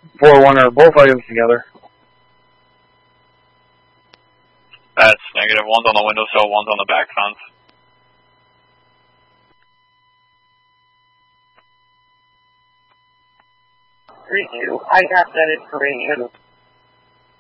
4-1 are both items together. That's negative. One's on the windowsill, one's on the back fence. 3-2, I got that information.